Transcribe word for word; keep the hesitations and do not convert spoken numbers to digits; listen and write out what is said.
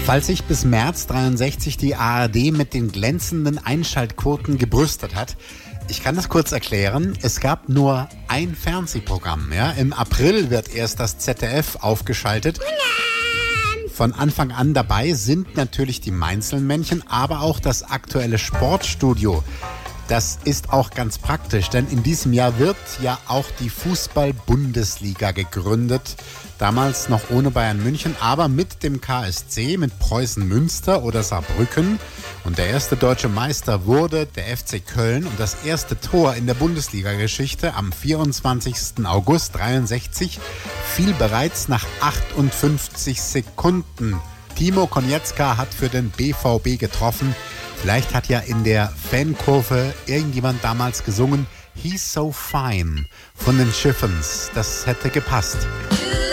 Falls sich bis März dreiundsechzig die A R D mit den glänzenden Einschaltquoten gebrüstet hat, ich kann das kurz erklären. Es gab nur ein Fernsehprogramm. Ja? Im April wird erst das Z D F aufgeschaltet. Von Anfang an dabei sind natürlich die Mainzelmännchen, aber auch das aktuelle Sportstudio. Das ist auch ganz praktisch, denn in diesem Jahr wird ja auch die Fußball-Bundesliga gegründet. Damals noch ohne Bayern München, aber mit dem K S C, mit Preußen Münster oder Saarbrücken. Und der erste deutsche Meister wurde der F C Köln. Und das erste Tor in der Bundesliga-Geschichte am vierundzwanzigsten August dreiundsechzig fiel bereits nach achtundfünfzig Sekunden. Timo Konietzka hat für den B V B getroffen. Vielleicht hat ja in der Fankurve irgendjemand damals gesungen He's So Fine von den Chiffons. Das hätte gepasst.